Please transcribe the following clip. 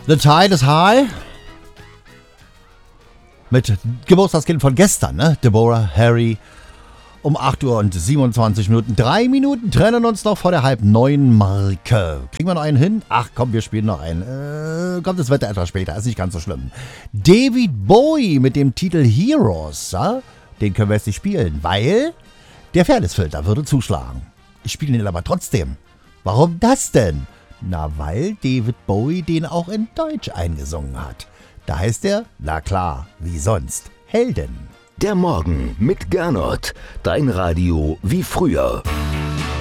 The Tide is High. Mit Geburtstagskind von gestern, ne? Deborah Harry. Um 8 Uhr und 27 Minuten. 3 Minuten trennen uns noch vor der 8:30-Marke. Kriegen wir noch einen hin? Ach komm, wir spielen noch einen. Kommt das Wetter etwas später, ist nicht ganz so schlimm. David Bowie mit dem Titel Heroes. Ja? Den können wir jetzt nicht spielen, weil der Fairnessfilter würde zuschlagen. Ich spiele ihn aber trotzdem. Warum das denn? Na, weil David Bowie den auch in Deutsch eingesungen hat. Da heißt er, na klar, wie sonst, Helden. Der Morgen mit Gernot. Dein Radio wie früher.